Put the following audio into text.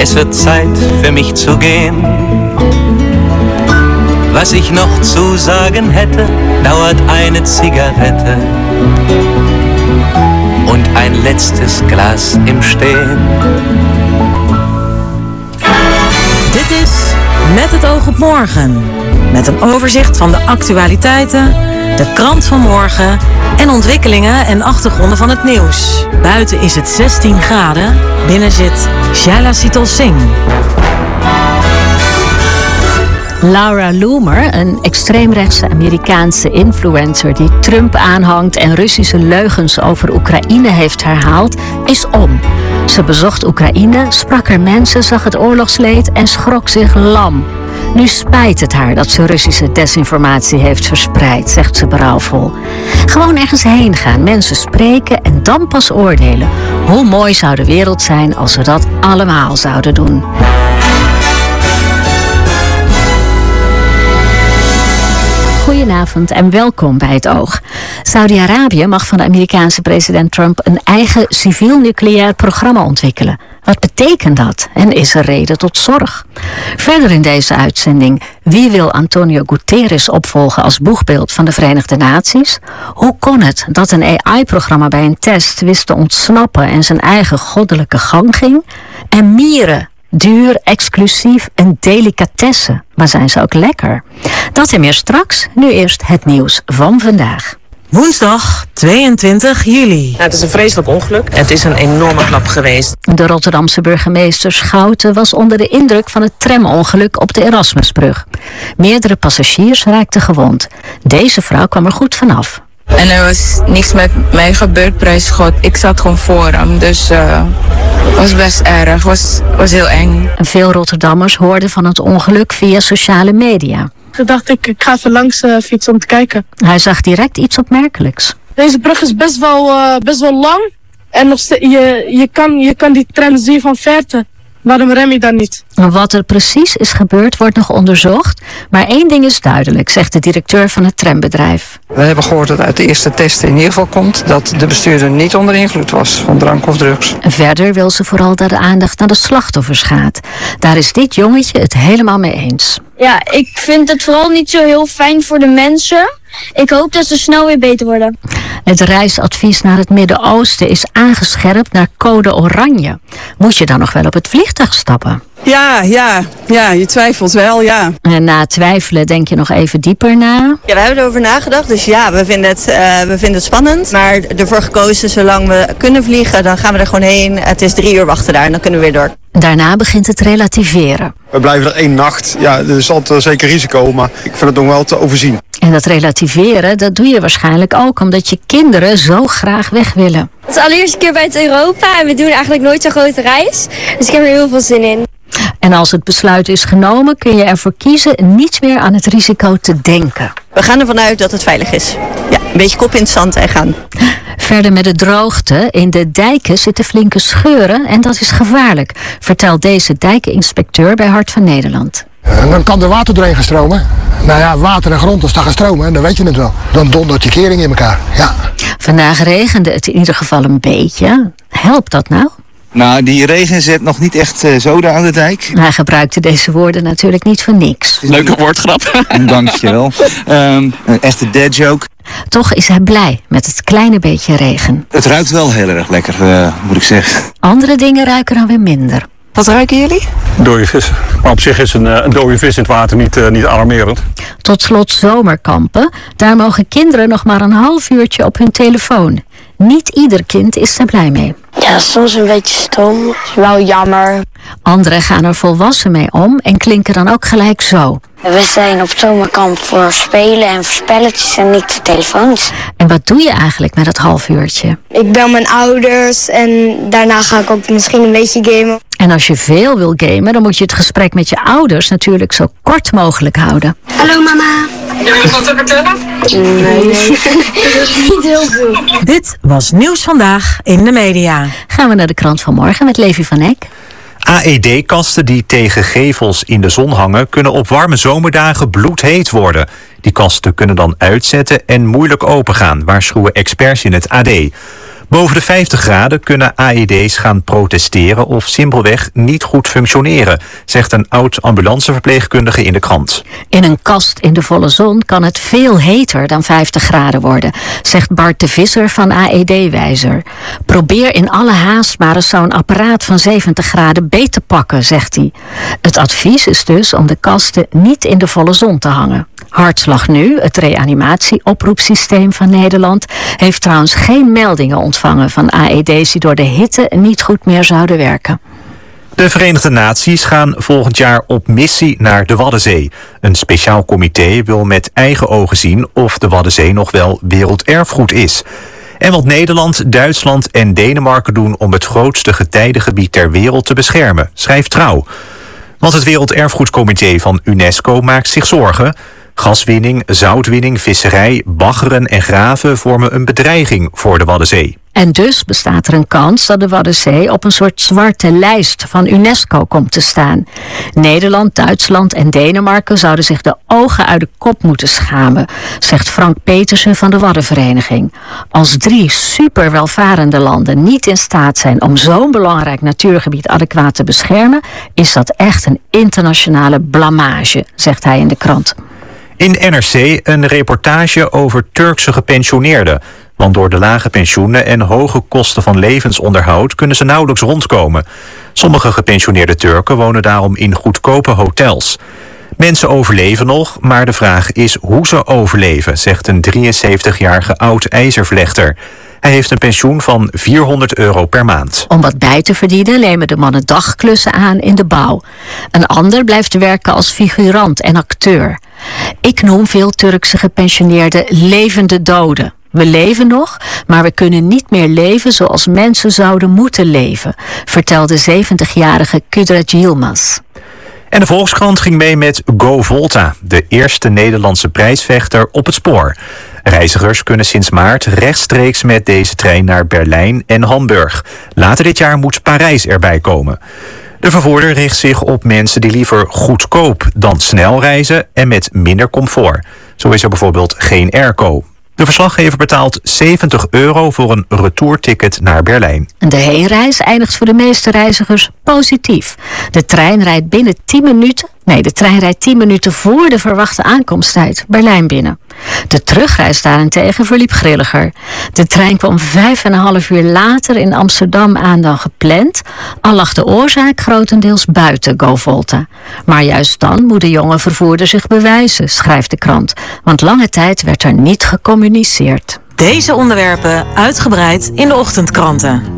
Es wird Zeit für mich zu gehen. Was ich noch zu sagen hätte, dauert eine Zigarette und ein letztes Glas im Stehen. Dit is Met het oog op morgen. Met een overzicht van de actualiteiten, de krant van morgen en ontwikkelingen en achtergronden van het nieuws. Buiten is het 16 graden, binnen zit Shaila Sital Singh. Laura Loomer, een extreemrechtse Amerikaanse influencer die Trump aanhangt en Russische leugens over Oekraïne heeft herhaald, is om. Ze bezocht Oekraïne, sprak er mensen, zag het oorlogsleed en schrok zich lam. Nu spijt het haar dat ze Russische desinformatie heeft verspreid, zegt ze berouwvol. Gewoon ergens heen gaan, mensen spreken en dan pas oordelen. Hoe mooi zou de wereld zijn als we dat allemaal zouden doen. Goedenavond en welkom bij Het Oog. Saudi-Arabië mag van de Amerikaanse president Trump een eigen civiel-nucleair programma ontwikkelen. Wat betekent dat en is er reden tot zorg? Verder in deze uitzending, wie wil Antonio Guterres opvolgen als boegbeeld van de Verenigde Naties? Hoe kon het dat een AI-programma bij een test wist te ontsnappen en zijn eigen goddelijke gang ging? En mieren. Duur, exclusief en delicatesse. Maar zijn ze ook lekker? Dat en meer straks. Nu eerst het nieuws van vandaag. Woensdag 22 juli. Het is een vreselijk ongeluk. Het is een enorme klap geweest. De Rotterdamse burgemeester Schouten was onder de indruk van het tramongeluk op de Erasmusbrug. Meerdere passagiers raakten gewond. Deze vrouw kwam er goed vanaf. En er was niks met mij gebeurd, prijs God. Ik zat gewoon voor hem, dus het was best erg. Het was heel eng. Veel Rotterdammers hoorden van het ongeluk via sociale media. Toen dacht ik ga even langs fietsen om te kijken. Hij zag direct iets opmerkelijks. Deze brug is best wel lang. En je kan die tram zien van verte. Waarom rem je dan niet? Wat er precies is gebeurd wordt nog onderzocht. Maar één ding is duidelijk, zegt de directeur van het trambedrijf. We hebben gehoord dat uit de eerste testen in ieder geval komt dat de bestuurder niet onder invloed was van drank of drugs. Verder wil ze vooral dat de aandacht naar de slachtoffers gaat. Daar is dit jongetje het helemaal mee eens. Ja, ik vind het vooral niet zo heel fijn voor de mensen. Ik hoop dat ze snel weer beter worden. Het reisadvies naar het Midden-Oosten is aangescherpt naar code oranje. Moet je dan nog wel op het vliegtuig stappen? Ja, je twijfelt wel, ja. En na twijfelen denk je nog even dieper na. Ja, we hebben erover nagedacht, dus ja, we vinden het spannend. Maar ervoor gekozen, zolang we kunnen vliegen, dan gaan we er gewoon heen. Het is 3 uur wachten daar en dan kunnen we weer door. Daarna begint het relativeren. We blijven er 1 nacht. Ja, er is altijd zeker risico, maar ik vind het nog wel te overzien. En dat relativeren, dat doe je waarschijnlijk ook omdat je kinderen zo graag weg willen. Het is de allereerste keer buiten Europa en we doen eigenlijk nooit zo'n grote reis. Dus ik heb er heel veel zin in. En als het besluit is genomen, kun je ervoor kiezen niet meer aan het risico te denken. We gaan ervan uit dat het veilig is. Ja, een beetje kop in het zand en gaan. Verder met de droogte. In de dijken zitten flinke scheuren en dat is gevaarlijk, vertelt deze dijkeninspecteur bij Hart van Nederland. En dan kan er water doorheen gaan stromen. Nou ja, water en grond als dat gaat stromen, dan weet je het wel. Dan dondert die kering in elkaar, ja. Vandaag regende het in ieder geval een beetje. Helpt dat nou? Nou, die regen zet nog niet echt zoden aan de dijk. Hij gebruikte deze woorden natuurlijk niet voor niks. Leuke woordgrap. Dankjewel. Een echte dad joke. Toch is hij blij met het kleine beetje regen. Het ruikt wel heel erg lekker, moet ik zeggen. Andere dingen ruiken dan weer minder. Wat ruiken jullie? Dode vis. Maar op zich is een dode vis in het water niet alarmerend. Tot slot zomerkampen. Daar mogen kinderen nog maar een half uurtje op hun telefoon. Niet ieder kind is er blij mee. Ja, soms een beetje stom. Is wel jammer. Anderen gaan er volwassen mee om en klinken dan ook gelijk zo. We zijn op zomerkamp voor spelen en voor spelletjes en niet voor telefoons. En wat doe je eigenlijk met dat half uurtje? Ik bel mijn ouders en daarna ga ik ook misschien een beetje gamen. En als je veel wil gamen, dan moet je het gesprek met je ouders natuurlijk zo kort mogelijk houden. Hallo mama. Wil je wat te vertellen? Nee. Niet heel veel. Dit was Nieuws Vandaag in de media. Gaan we naar de krant van morgen met Levi van Eck. AED-kasten die tegen gevels in de zon hangen kunnen op warme zomerdagen bloedheet worden. Die kasten kunnen dan uitzetten en moeilijk opengaan, waarschuwen experts in het AD. Boven de 50 graden kunnen AED's gaan protesteren of simpelweg niet goed functioneren, zegt een oud ambulanceverpleegkundige in de krant. In een kast in de volle zon kan het veel heter dan 50 graden worden, zegt Bart de Visser van AED-wijzer. Probeer in alle haast maar eens zo'n apparaat van 70 graden beet te pakken, zegt hij. Het advies is dus om de kasten niet in de volle zon te hangen. Hartslag Nu, het reanimatie-oproepsysteem van Nederland, heeft trouwens geen meldingen ontvangen van AED's die door de hitte niet goed meer zouden werken. De Verenigde Naties gaan volgend jaar op missie naar de Waddenzee. Een speciaal comité wil met eigen ogen zien of de Waddenzee nog wel werelderfgoed is. En wat Nederland, Duitsland en Denemarken doen om het grootste getijdengebied ter wereld te beschermen, schrijft Trouw. Want het Werelderfgoedcomité van UNESCO maakt zich zorgen. Gaswinning, zoutwinning, visserij, baggeren en graven vormen een bedreiging voor de Waddenzee. En dus bestaat er een kans dat de Waddenzee op een soort zwarte lijst van UNESCO komt te staan. Nederland, Duitsland en Denemarken zouden zich de ogen uit de kop moeten schamen, zegt Frank Petersen van de Waddenvereniging. Als 3 superwelvarende landen niet in staat zijn om zo'n belangrijk natuurgebied adequaat te beschermen, is dat echt een internationale blamage, zegt hij in de krant. In NRC een reportage over Turkse gepensioneerden. Want door de lage pensioenen en hoge kosten van levensonderhoud kunnen ze nauwelijks rondkomen. Sommige gepensioneerde Turken wonen daarom in goedkope hotels. Mensen overleven nog, maar de vraag is hoe ze overleven, zegt een 73-jarige oud-ijzervlechter. Hij heeft een pensioen van €400 per maand. Om wat bij te verdienen nemen de mannen dagklussen aan in de bouw. Een ander blijft werken als figurant en acteur. Ik noem veel Turkse gepensioneerden levende doden. We leven nog, maar we kunnen niet meer leven zoals mensen zouden moeten leven, vertelde 70-jarige Kudret Yilmaz. En de Volkskrant ging mee met Go Volta, de eerste Nederlandse prijsvechter op het spoor. Reizigers kunnen sinds maart rechtstreeks met deze trein naar Berlijn en Hamburg. Later dit jaar moet Parijs erbij komen. De vervoerder richt zich op mensen die liever goedkoop dan snel reizen en met minder comfort. Zo is er bijvoorbeeld geen airco. De verslaggever betaalt €70 voor een retourticket naar Berlijn. De heenreis eindigt voor de meeste reizigers positief. De trein rijdt binnen 10 minuten. De trein rijdt 10 minuten voor de verwachte aankomsttijd Berlijn binnen. De terugreis daarentegen verliep grilliger. De trein kwam 5,5 uur later in Amsterdam aan dan gepland. Al lag de oorzaak grotendeels buiten Go Volta. Maar juist dan moet de jonge vervoerder zich bewijzen, schrijft de krant. Want lange tijd werd er niet gecommuniceerd. Deze onderwerpen uitgebreid in de ochtendkranten.